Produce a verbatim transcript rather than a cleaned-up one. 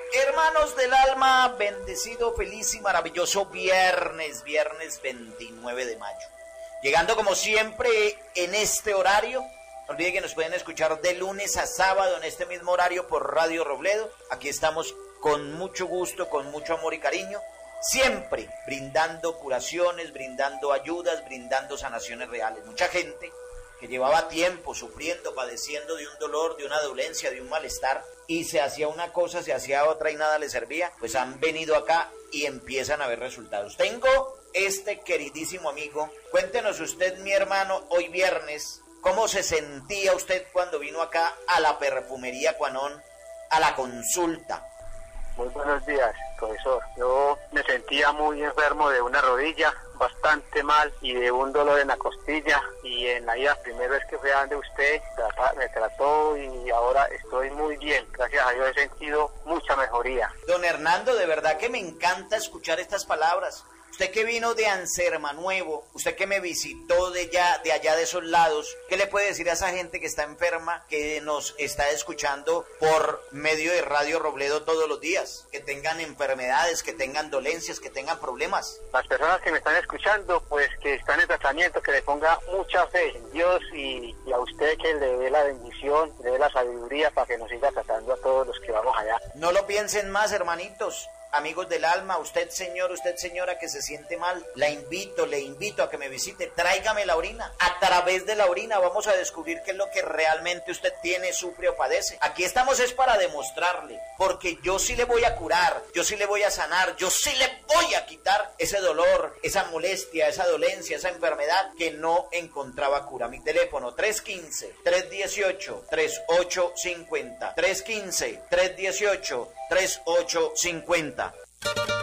Hermanos del alma, bendecido, feliz y maravilloso viernes, viernes veintinueve de mayo. Llegando como siempre en este horario, no olviden que nos pueden escuchar de lunes a sábado en este mismo horario por Radio Robledo. Aquí estamos con mucho gusto, con mucho amor y cariño, siempre brindando curaciones, brindando ayudas, brindando sanaciones reales. Mucha gente que llevaba tiempo sufriendo, padeciendo de un dolor, de una dolencia, de un malestar, y se hacía una cosa, se hacía otra y nada le servía, pues han venido acá y empiezan a ver resultados. Tengo este queridísimo amigo. Cuéntenos usted, mi hermano, hoy viernes, ¿cómo se sentía usted cuando vino acá a la perfumería Cuanón, a la consulta? Muy buenos días, profesor. Yo me sentía muy enfermo de una rodilla, bastante mal, y de un dolor en la costilla, y en la ida, primera vez que fui a donde usted, me trató y ahora estoy muy bien. Gracias a Dios he sentido mucha mejoría. Don Hernando, de verdad que me encanta escuchar estas palabras. Usted que vino de Anserma Nuevo, usted que me visitó de allá, de allá de esos lados, ¿qué le puede decir a esa gente que está enferma, que nos está escuchando por medio de Radio Robledo todos los días? Que tengan enfermedades, que tengan dolencias, que tengan problemas. Las personas que me están escuchando, pues que están en tratamiento, que le ponga mucha fe en Dios y, y a usted que le dé la bendición, le dé la sabiduría para que nos siga tratando a todos los que vamos allá. No lo piensen más, hermanitos. Amigos del alma, usted señor, usted señora que se siente mal, la invito, le invito a que me visite, tráigame la orina. A través de la orina vamos a descubrir qué es lo que realmente usted tiene, sufre o padece. Aquí estamos es para demostrarle, porque yo sí le voy a curar, yo sí le voy a sanar, yo sí le voy a quitar ese dolor, esa molestia, esa dolencia, esa enfermedad que no encontraba cura. Mi teléfono tres uno cinco, tres uno ocho, tres ocho cinco cero, tres uno cinco, tres uno ocho, tres ocho cinco cero.